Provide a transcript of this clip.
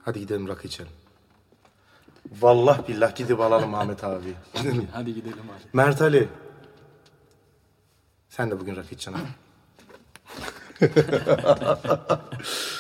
Hadi gidelim rakı içelim. Vallahi billah gidip alalım Ahmet abi. Hadi gidelim abi. Mert Ali. Sen de bugün rakı içeceksin abi.